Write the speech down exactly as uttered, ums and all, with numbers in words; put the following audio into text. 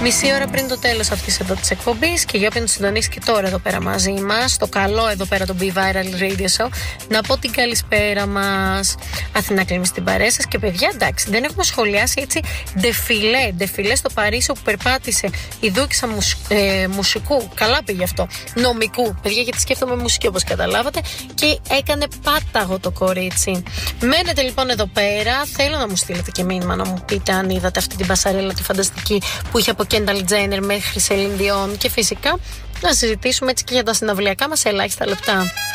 Μισή ώρα πριν το τέλος αυτής εδώ της εκπομπής και για όποιον συντονίσει και τώρα εδώ πέρα μαζί μας, το καλό εδώ πέρα το Be Viral Radio Show, να πω την καλησπέρα μας. Αθηνά Κλίμη στην παρέα σας και παιδιά, εντάξει, δεν έχουμε σχολιάσει έτσι ντεφιλέ, ντεφιλέ στο Παρίσι που περπάτησε η δούκισσα μουσ, ε, μουσικού. Καλά πήγε αυτό. Νομικού, παιδιά, γιατί σκέφτομαι μουσική όπως καταλάβατε. Και έκανε πάταγο το κορίτσι. Μένετε λοιπόν εδώ πέρα. Θέλω να μου στείλετε και μήνυμα να μου πείτε αν είδατε αυτή την πασαρέλα τη φανταστική που είχε από Kendall Jenner μέχρι Celine Dion. Και φυσικά να συζητήσουμε έτσι και για τα συναυλιακά μας σε ελάχιστα λεπτά.